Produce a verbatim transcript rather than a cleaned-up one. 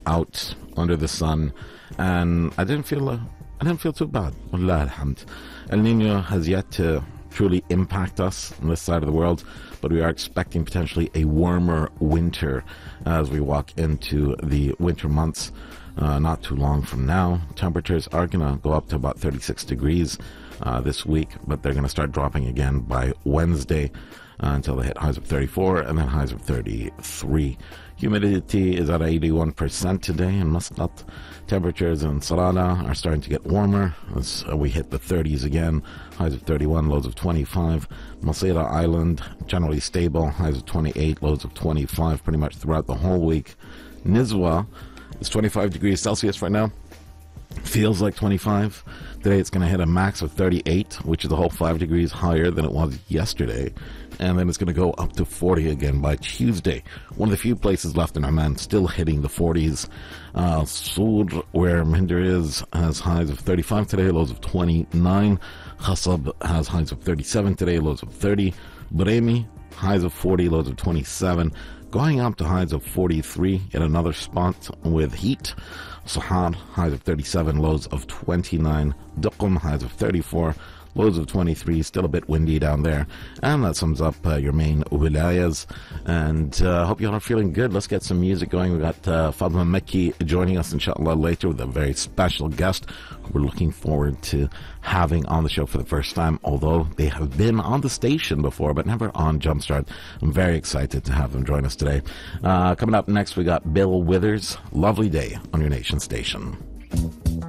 out under the sun, and I didn't feel uh, I didn't feel too bad. Wallah alhamd. El Nino has yet to truly impact us on this side of the world, but we are expecting potentially a warmer winter as we walk into the winter months. Uh, not too long from now, temperatures are going to go up to about thirty-six degrees uh, this week, but they're going to start dropping again by Wednesday uh, until they hit highs of thirty-four and then highs of thirty-three. Humidity is at eighty-one percent today in Muscat. Temperatures in Sarala are starting to get warmer as we hit the thirties again. Highs of thirty-one, lows of twenty-five. Masira Island, generally stable. Highs of twenty-eight, lows of twenty-five pretty much throughout the whole week. Nizwa is twenty-five degrees Celsius right now. Feels like twenty-five. Today it's going to hit a max of thirty-eight, which is a whole five degrees higher than it was yesterday. And then it's going to go up to forty again by Tuesday. One of the few places left in Oman still hitting the forties. Uh, Sur, where Mhinder is, has highs of thirty-five today, lows of twenty-nine. Khasab has highs of thirty-seven today, lows of thirty. Bremi, highs of forty, lows of twenty-seven. Going up to highs of forty-three in another spot with heat. Sahar, highs of thirty-seven, lows of twenty-nine. Duqm, highs of thirty-four, lows of twenty-three. Still a bit windy down there. And that sums up uh, your main wilayas. And I uh, hope you all are feeling good. Let's get some music going. We've got uh, Fatma Mekki joining us, inshallah, later with a very special guest we're looking forward to having on the show for the first time, although they have been on the station before, but never on Jumpstart. I'm very excited to have them join us today. Uh, coming up next, we got Bill Withers. Lovely day on your nation station.